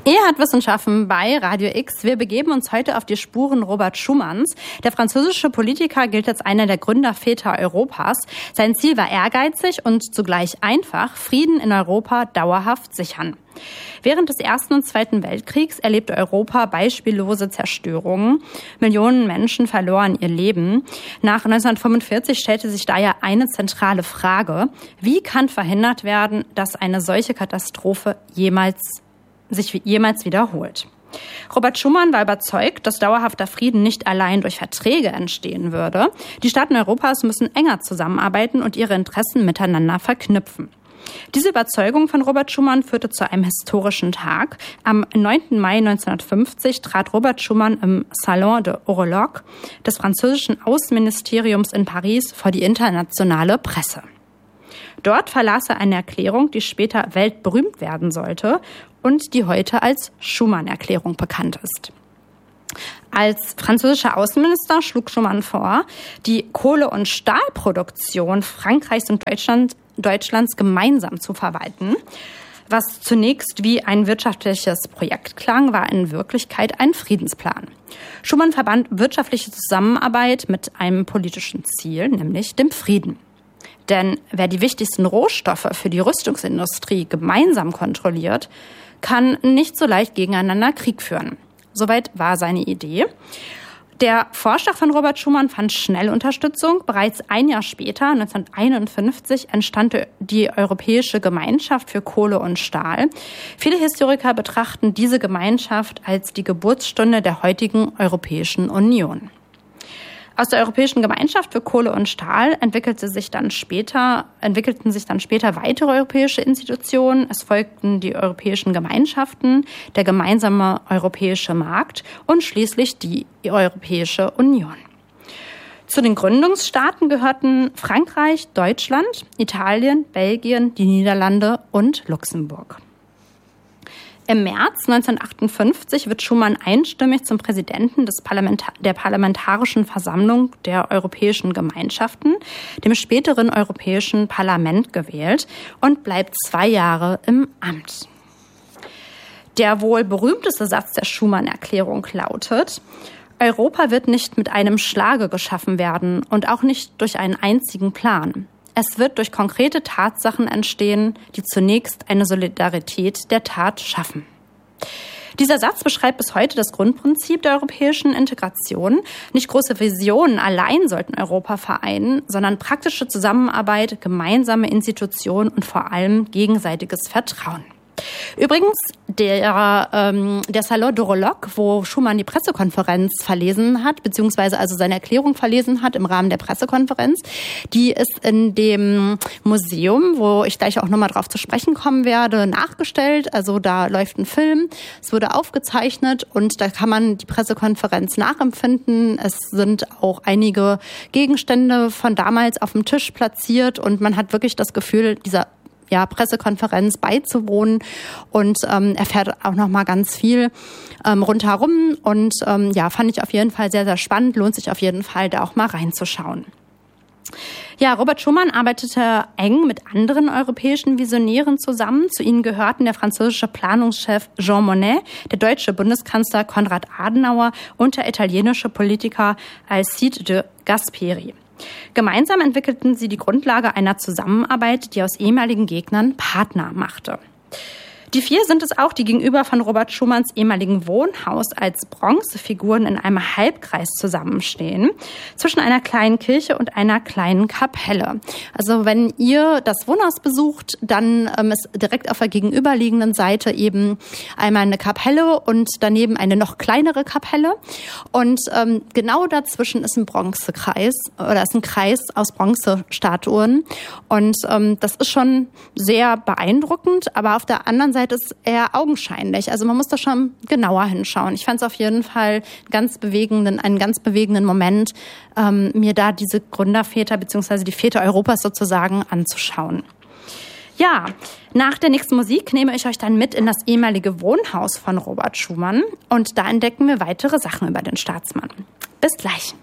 Ihr hört Wissenschaften bei Radio X. Wir begeben uns heute auf die Spuren Robert Schumans. Der französische Politiker gilt als einer der Gründerväter Europas. Sein Ziel war ehrgeizig und zugleich einfach: Frieden in Europa dauerhaft sichern. Während des Ersten und Zweiten Weltkriegs erlebte Europa beispiellose Zerstörungen. Millionen Menschen verloren ihr Leben. Nach 1945 stellte sich daher eine zentrale Frage: Wie kann verhindert werden, dass eine solche Katastrophe sich jemals wiederholt? Robert Schuman war überzeugt, dass dauerhafter Frieden nicht allein durch Verträge entstehen würde. Die Staaten Europas müssen enger zusammenarbeiten und ihre Interessen miteinander verknüpfen. Diese Überzeugung von Robert Schuman führte zu einem historischen Tag. Am 9. Mai 1950 trat Robert Schuman im Salon de Horloge des französischen Außenministeriums in Paris vor die internationale Presse. Dort verlas er eine Erklärung, die später weltberühmt werden sollte und die heute als Schuman-Erklärung bekannt ist. Als französischer Außenminister schlug Schuman vor, die Kohle- und Stahlproduktion Frankreichs und Deutschlands gemeinsam zu verwalten. Was zunächst wie ein wirtschaftliches Projekt klang, war in Wirklichkeit ein Friedensplan. Schuman verband wirtschaftliche Zusammenarbeit mit einem politischen Ziel, nämlich dem Frieden. Denn wer die wichtigsten Rohstoffe für die Rüstungsindustrie gemeinsam kontrolliert, kann nicht so leicht gegeneinander Krieg führen. Soweit war seine Idee. Der Vorschlag von Robert Schuman fand schnell Unterstützung. Bereits ein Jahr später, 1951, entstand die Europäische Gemeinschaft für Kohle und Stahl. Viele Historiker betrachten diese Gemeinschaft als die Geburtsstunde der heutigen Europäischen Union. Aus der Europäischen Gemeinschaft für Kohle und Stahl entwickelten sich dann später weitere europäische Institutionen. Es folgten die europäischen Gemeinschaften, der gemeinsame europäische Markt und schließlich die Europäische Union. Zu den Gründungsstaaten gehörten Frankreich, Deutschland, Italien, Belgien, die Niederlande und Luxemburg. Im März 1958 wird Schuman einstimmig zum Präsidenten der Parlamentarischen Versammlung der Europäischen Gemeinschaften, dem späteren Europäischen Parlament, gewählt und bleibt 2 Jahre im Amt. Der wohl berühmteste Satz der Schuman-Erklärung lautet: Europa wird nicht mit einem Schlage geschaffen werden und auch nicht durch einen einzigen Plan. Es wird durch konkrete Tatsachen entstehen, die zunächst eine Solidarität der Tat schaffen. Dieser Satz beschreibt bis heute das Grundprinzip der europäischen Integration. Nicht große Visionen allein sollten Europa vereinen, sondern praktische Zusammenarbeit, gemeinsame Institutionen und vor allem gegenseitiges Vertrauen. Übrigens, der Salon de Horloge, wo Schuman die Pressekonferenz verlesen hat, beziehungsweise also seine Erklärung verlesen hat im Rahmen der Pressekonferenz, die ist in dem Museum, wo ich gleich auch nochmal drauf zu sprechen kommen werde, nachgestellt. Also da läuft ein Film, es wurde aufgezeichnet und da kann man die Pressekonferenz nachempfinden. Es sind auch einige Gegenstände von damals auf dem Tisch platziert und man hat wirklich das Gefühl, dieser Pressekonferenz beizuwohnen und erfährt auch noch mal ganz viel rundherum und fand ich auf jeden Fall sehr, sehr spannend, lohnt sich auf jeden Fall, da auch mal reinzuschauen. Ja, Robert Schuman arbeitete eng mit anderen europäischen Visionären zusammen. Zu ihnen gehörten der französische Planungschef Jean Monnet, der deutsche Bundeskanzler Konrad Adenauer und der italienische Politiker Alcide de Gasperi. Gemeinsam entwickelten sie die Grundlage einer Zusammenarbeit, die aus ehemaligen Gegnern Partner machte. Die 4 sind es auch, die gegenüber von Robert Schumans ehemaligen Wohnhaus als Bronzefiguren in einem Halbkreis zusammenstehen, zwischen einer kleinen Kirche und einer kleinen Kapelle. Also wenn ihr das Wohnhaus besucht, dann ist direkt auf der gegenüberliegenden Seite eben einmal eine Kapelle und daneben eine noch kleinere Kapelle. Und genau dazwischen ist ein Bronzekreis oder ist ein Kreis aus Bronzestatuen. Und das ist schon sehr beeindruckend, aber auf der anderen Seite ist eher augenscheinlich. Also man muss da schon genauer hinschauen. Ich fand es auf jeden Fall einen ganz bewegenden Moment, mir da diese Gründerväter bzw. die Väter Europas sozusagen anzuschauen. Ja, nach der nächsten Musik nehme ich euch dann mit in das ehemalige Wohnhaus von Robert Schuman und da entdecken wir weitere Sachen über den Staatsmann. Bis gleich.